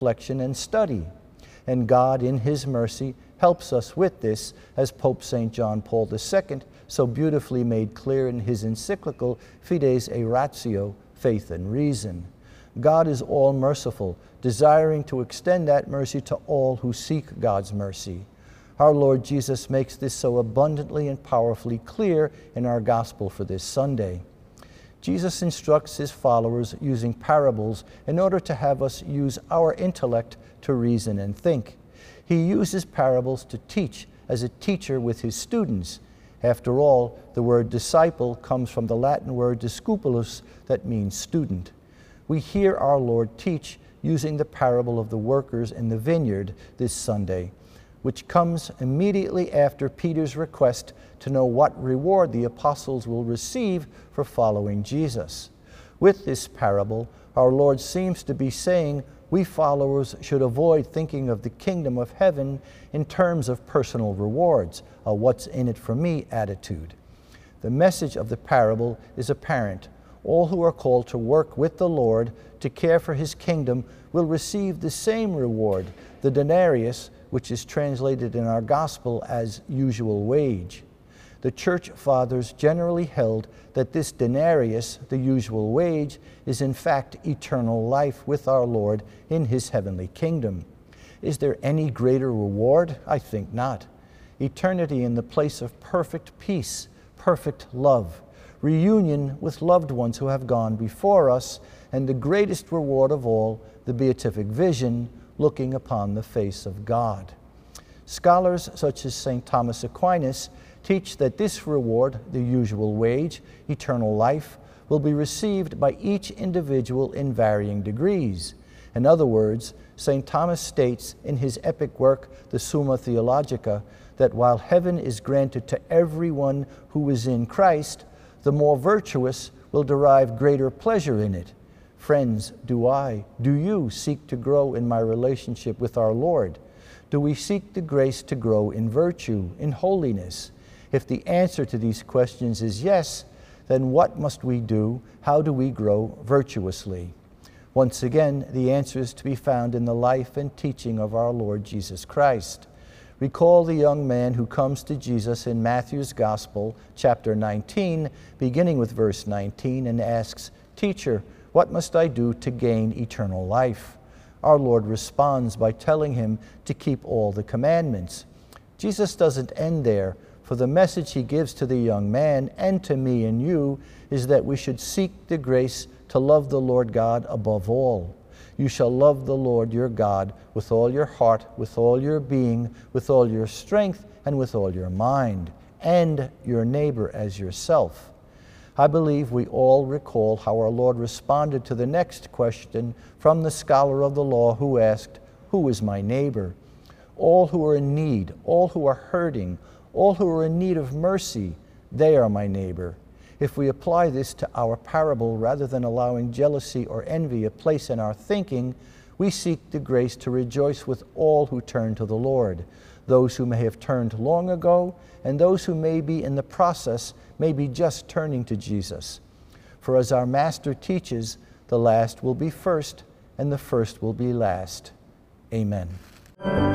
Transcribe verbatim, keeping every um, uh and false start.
reflection and study. And God, in His mercy, helps us with this, as Pope Saint John Paul the Second so beautifully made clear in his encyclical Fides et Ratio, Faith and Reason. God is all-merciful, desiring to extend that mercy to all who seek God's mercy. Our Lord Jesus makes this so abundantly and powerfully clear in our gospel for this Sunday. Jesus instructs His followers using parables in order to have us use our intellect to reason and think. He uses parables to teach as a teacher with His students. After all, the word disciple comes from the Latin word discipulus, that means student. We hear our Lord teach using the parable of the workers in the vineyard this Sunday, which comes immediately after Peter's request to know what reward the apostles will receive for following Jesus. With this parable, our Lord seems to be saying we followers should avoid thinking of the kingdom of heaven in terms of personal rewards, a what's in it for me attitude. The message of the parable is apparent. All who are called to work with the Lord to care for His kingdom will receive the same reward, the denarius, which is translated in our gospel as usual wage. The Church Fathers generally held that this denarius, the usual wage, is in fact eternal life with our Lord in His heavenly kingdom. Is there any greater reward? I think not. Eternity in the place of perfect peace, perfect love, reunion with loved ones who have gone before us, and the greatest reward of all, the beatific vision, looking upon the face of God. Scholars such as Saint Thomas Aquinas teach that this reward, the usual wage, eternal life, will be received by each individual in varying degrees. In other words, Saint Thomas states in his epic work, the Summa Theologica, that while heaven is granted to everyone who is in Christ, the more virtuous will derive greater pleasure in it. Friends, do I, do you seek to grow in my relationship with our Lord? Do we seek the grace to grow in virtue, in holiness? If the answer to these questions is yes, then what must we do? How do we grow virtuously? Once again, the answer is to be found in the life and teaching of our Lord Jesus Christ. Recall the young man who comes to Jesus in Matthew's Gospel, chapter nineteen, beginning with verse nineteen, and asks, "Teacher, what must I do to gain eternal life?" Our Lord responds by telling him to keep all the commandments. Jesus doesn't end there, for the message He gives to the young man and to me and you is that we should seek the grace to love the Lord God above all. You shall love the Lord your God with all your heart, with all your being, with all your strength, and with all your mind, and your neighbor as yourself. I believe we all recall how our Lord responded to the next question from the scholar of the law who asked, "Who is my neighbor?" All who are in need, all who are hurting, all who are in need of mercy, they are my neighbor. If we apply this to our parable rather than allowing jealousy or envy a place in our thinking, we seek the grace to rejoice with all who turn to the Lord, those who may have turned long ago and those who may be in the process, may be just turning to Jesus. For as our Master teaches, the last will be first and the first will be last. Amen.